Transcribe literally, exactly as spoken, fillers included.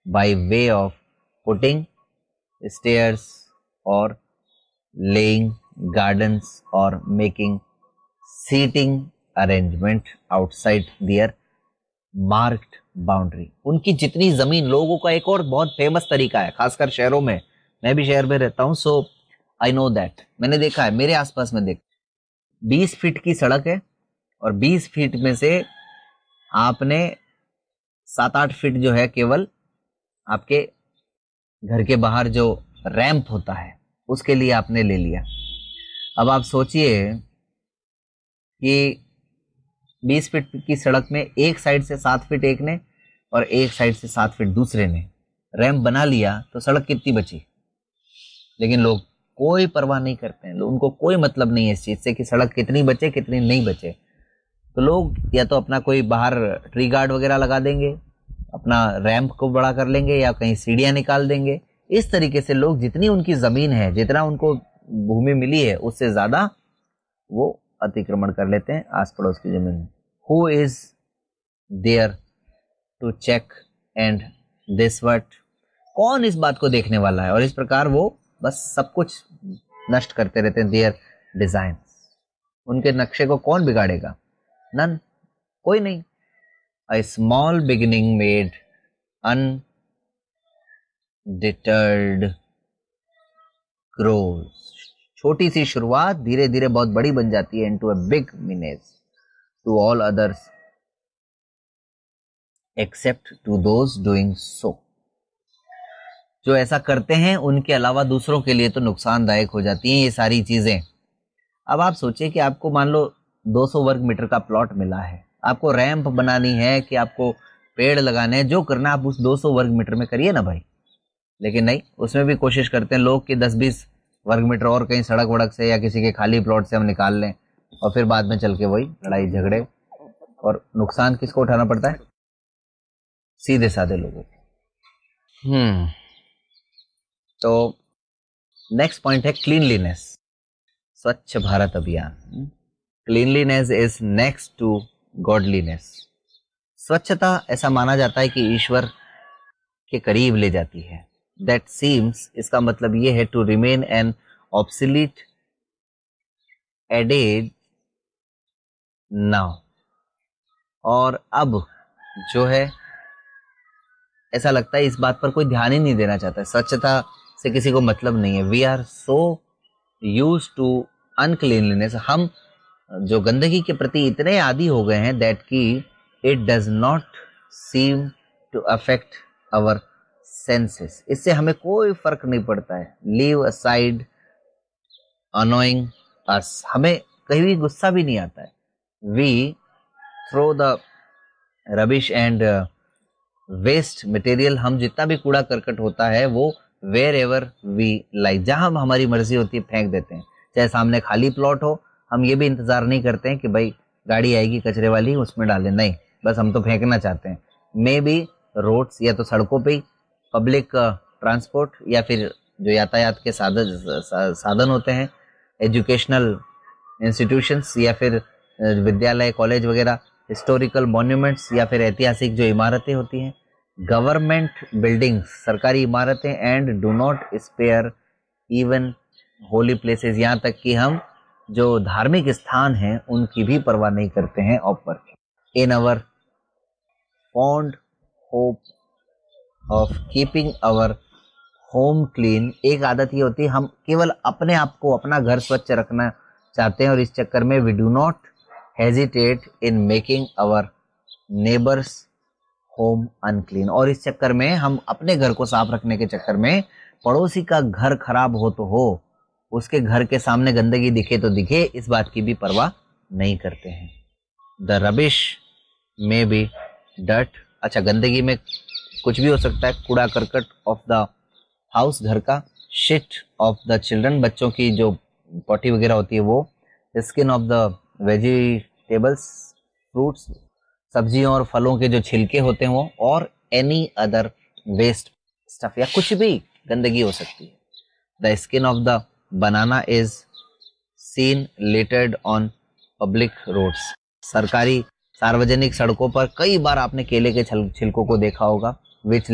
By way of putting stairs और laying gardens और making seating arrangement outside दियर marked boundary. उनकी जितनी जमीन, लोगों का एक और बहुत फेमस तरीका है, खासकर शहरों में, मैं भी शहर में रहता हूं, सो आई नो दैट, मैंने देखा है, मेरे आसपास में देख, बीस फीट की सड़क है और बीस फीट में से आपने सात आठ फीट जो है केवल आपके घर के बाहर जो रैंप होता है उसके लिए आपने ले लिया। अब आप सोचिए कि बीस फीट की सड़क में एक साइड से सात फीट एक ने और एक साइड से सात फीट दूसरे ने रैंप बना लिया, तो सड़क कितनी बची? लेकिन लोग कोई परवाह नहीं करते हैं, उनको कोई मतलब नहीं है इस चीज से कि सड़क कितनी बचे कितनी नहीं बचे। तो लोग या तो अपना कोई बाहर ट्री गार्ड वगैरह लगा देंगे, अपना रैंप को बड़ा कर लेंगे या कहीं सीढ़ियां निकाल देंगे। इस तरीके से लोग, जितनी उनकी जमीन है, जितना उनको भूमि मिली है, उससे ज्यादा वो अतिक्रमण कर लेते हैं आस पड़ोस की जमीन। Who is there to check and this what? कौन इस बात को देखने वाला है? और इस प्रकार वो बस सब कुछ नष्ट करते रहते हैं। देयर डिजाइन, उनके नक्शे को कौन बिगाड़ेगा? नन, कोई नहीं। A small beginning made undeterred grows. छोटी सी शुरुआत धीरे धीरे बहुत बड़ी बन जाती है। Into a big मीनेज to all others accept to those doing so. जो ऐसा करते हैं उनके अलावा दूसरों के लिए तो नुकसानदायक हो जाती हैं ये सारी चीजें। अब आप सोचिए कि आपको मान लो दो सौ वर्ग मीटर का प्लॉट मिला है, आपको रैंप बनानी है कि आपको पेड़ लगाने हैं, जो करना आप उस दो सौ वर्ग मीटर में करिए ना भाई। लेकिन नहीं, उसमें भी कोशिश करते हैं लोग कि दस बीस वर्ग मीटर और कहीं सड़क वड़क से या किसी के खाली प्लॉट से हम निकाल लें, और फिर बाद में चल के वही लड़ाई झगड़े, और नुकसान किसको उठाना पड़ता है? सीधे साधे लोगों को। हम्म तो नेक्स्ट पॉइंट है क्लीनलीनेस, स्वच्छ भारत अभियान। Cleanliness is next to godliness. स्वच्छता ऐसा माना जाता है कि ईश्वर के करीब ले जाती है। दैट सीम्स, इसका मतलब ये है to remain N obsolete एडेज now. और अब जो है ऐसा लगता है इस बात पर कोई ध्यान ही नहीं देना चाहता है, स्वच्छता से किसी को मतलब नहीं है। We are so use to अनक्लीनलीनेस, हम जो गंदगी के प्रति इतने आदी हो गए हैं दैट की it does not seem to affect our senses. इससे हमें कोई फर्क नहीं पड़ता है। लीव असाइड अनोइंग अस, हमें कहीं भी गुस्सा भी नहीं आता है। We throw the rubbish and waste material, हम जितना भी कूड़ा करकट होता है वो वेर एवर वी लाइक, जहां हमारी मर्जी होती है फेंक देते हैं। चाहे सामने खाली प्लॉट हो, हम ये भी इंतजार नहीं करते हैं कि भाई गाड़ी आएगी कचरे वाली उसमें डालें, नहीं, बस हम तो फेंकना चाहते हैं। मे बी रोड्स, या तो सड़कों पे, पब्लिक ट्रांसपोर्ट, या फिर जो यातायात के साधन साधन होते हैं, एजुकेशनल इंस्टीट्यूशंस, या फिर विद्यालय कॉलेज वगैरह, हिस्टोरिकल मॉन्यूमेंट्स, या फिर ऐतिहासिक जो इमारतें होती हैं, गवर्नमेंट बिल्डिंग्स, सरकारी इमारतें, and do not spare even Holi places, यहाँ तक कि हम जो धार्मिक स्थान हैं उनकी भी परवाह नहीं करते हैं ऑपर। इन अवर fond hope of keeping our home clean, एक आदत ये होती है हम केवल अपने आप को, अपना घर स्वच्छ रखना चाहते हैं, और इस चक्कर में we do not hesitate in making our neighbours home unclean, और इस चक्कर में हम अपने घर को साफ रखने के चक्कर में पड़ोसी का घर खराब हो तो हो, उसके घर के सामने गंदगी दिखे तो दिखे, इस बात की भी परवाह नहीं करते हैं। द रबिश में बी डर्ट, अच्छा गंदगी में कुछ भी हो सकता है, कूड़ा करकट ऑफ द हाउस, घर का, शिट ऑफ द चिल्ड्रन, बच्चों की जो पॉटी वगैरह होती है वो, skin of the vegetables, fruits, सब्जियों और फलों के जो छिलके होते हैं वो, और एनी अदर वेस्ट स्टफ, या कुछ भी गंदगी हो सकती है। The skin of the banana is seen littered on public roads, सरकारी सार्वजनिक सड़कों पर कई बार आपने केले के छिलकों को देखा होगा, विच